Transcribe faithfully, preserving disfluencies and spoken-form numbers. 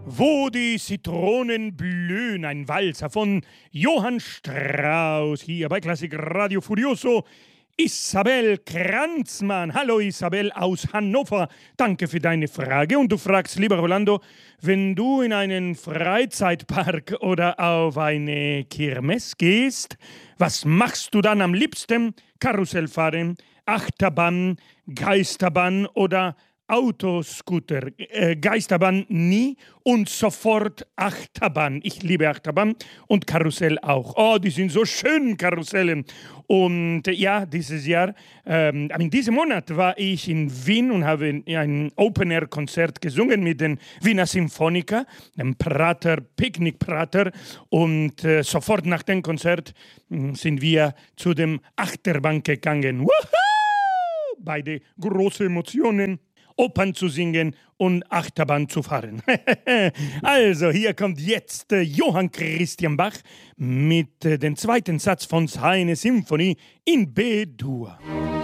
Wo die Zitronen blühen, ein Walzer von Johann Strauss, hier bei Klassik Radio Furioso. Isabel Kranzmann. Hallo Isabel aus Hannover. Danke für deine Frage. Und du fragst, lieber Rolando, wenn du in einen Freizeitpark oder auf eine Kirmes gehst, was machst du dann am liebsten? Karussell fahren, Achterbahn, Geisterbahn oder Autoscooter, äh, Geisterbahn nie und sofort Achterbahn. Ich liebe Achterbahn und Karussell auch. Oh, die sind so schön, Karussellen. Und äh, ja, dieses Jahr, ähm, in diesem Monat war ich in Wien und habe ein Open-Air-Konzert gesungen mit den Wiener Symphoniker, dem Prater, Picknick-Prater. Und äh, sofort nach dem Konzert mh, sind wir zu dem Achterbahn gegangen. Woohoo! Beide große Emotionen. Opern zu singen und Achterbahn zu fahren. Also, hier kommt jetzt äh, Johann Christian Bach mit äh, dem zweiten Satz von seiner Symphonie in B-Dur.